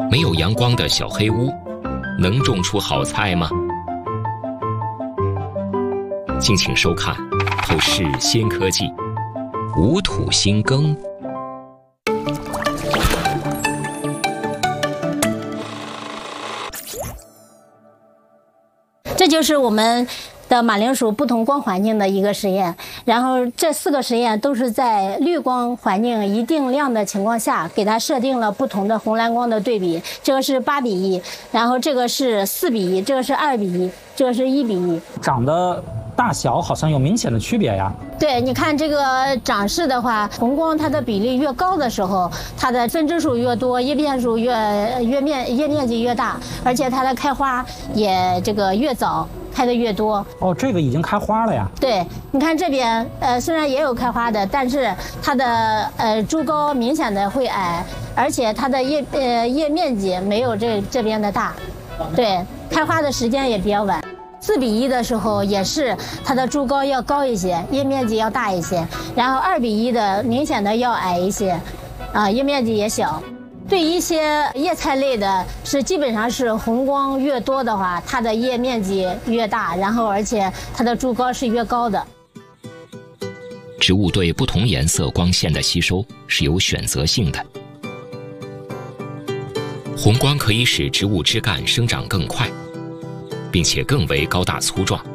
没有阳光的小黑屋，能种出好菜吗？敬请收看《透视新科技》，无土新耕。 这就是我们的马铃薯不同光环境的一个实验，然后这4个实验都是在绿光环境一定量的情况下，给它设定了不同的红蓝光的对比。这个是8:1，然后这个是4:1，这个是2:1，这个是1:1。 长得大小好像有明显的区别呀。 对，你看这个长势的话，红光它的比例越高的时候，它的分支数越多，叶片数叶面积越大，而且它的开花也越早，开的越多。 哦，这个已经开花了呀。 对，你看这边虽然也有开花的，但是它的株高明显的会矮，而且它的叶面积没有这边的大。对，开花的时间也比较晚。4:1的时候也是它的株高要高一些，叶面积要大一些，然后2:1的明显的要矮一些，叶面积也小。对一些叶菜类的是基本上是红光越多的话，它的叶面积越大，然后而且它的株高是越高的。 植物对不同颜色光线的吸收是有选择性的，红光可以使植物枝干生长更快，并且更为高大粗壮。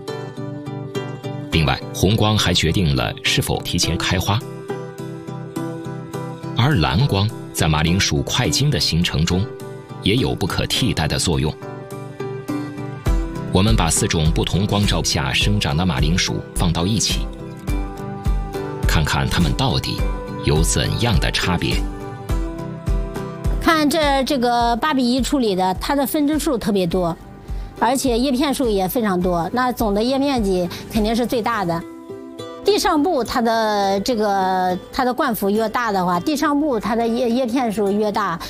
另外，红光还决定了是否提前开花，而蓝光在马铃薯块茎的形成中也有不可替代的作用。我们把4种不同光照下生长的马铃薯放到一起，看看它们到底有怎样的差别。 看这个8:1处理的，它的分支数特别多，而且叶片数也非常多，那总的叶面积肯定是最大的。地上部它的冠幅越大的话，地上部它的叶片数越大，